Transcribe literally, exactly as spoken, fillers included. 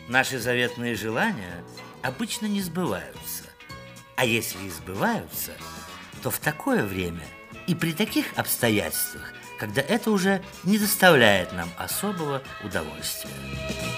Наши заветные желания обычно не сбываются. А если и сбываются, то в такое время и при таких обстоятельствах, когда это уже не доставляет нам особого удовольствия.